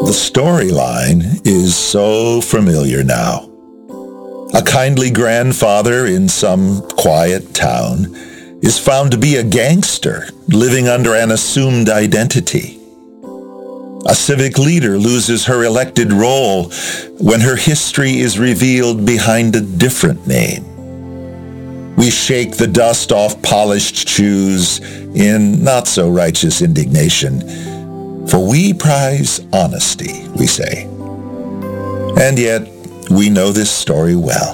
The storyline is so familiar now. A kindly grandfather in some quiet town is found to be a gangster living under an assumed identity. A civic leader loses her elected role when her history is revealed behind a different name. We shake the dust off polished shoes in not-so-righteous indignation, for we prize honesty, we say. And yet, we know this story well.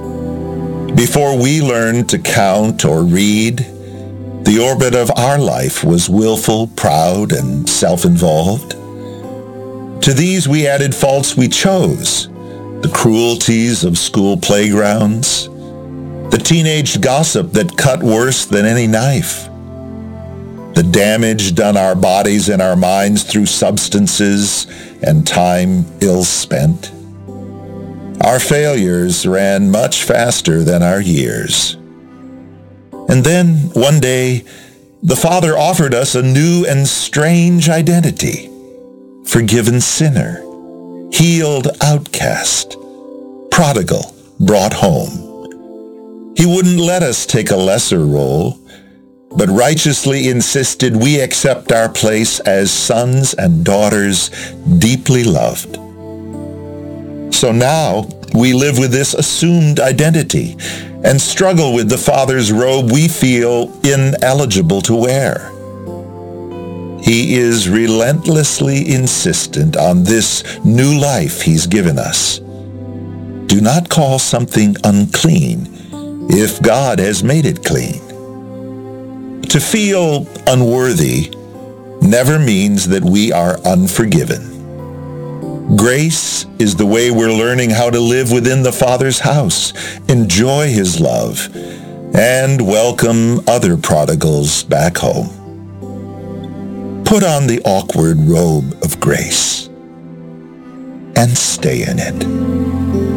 Before we learned to count or read, the orbit of our life was willful, proud, and self-involved. To these we added faults we chose, the cruelties of school playgrounds, the teenage gossip that cut worse than any knife, the damage done our bodies and our minds through substances and time ill spent. Our failures ran much faster than our years. And then, one day, the Father offered us a new and strange identity. Forgiven sinner, healed outcast, prodigal brought home. He wouldn't let us take a lesser role, but righteously insisted we accept our place as sons and daughters deeply loved. So now we live with this assumed identity and struggle with the Father's robe we feel ineligible to wear. He is relentlessly insistent on this new life he's given us. Do not call something unclean if God has made it clean. To feel unworthy never means that we are unforgiven. Grace is the way we're learning how to live within the Father's house, enjoy his love, and welcome other prodigals back home. Put on the awkward robe of grace and stay in it.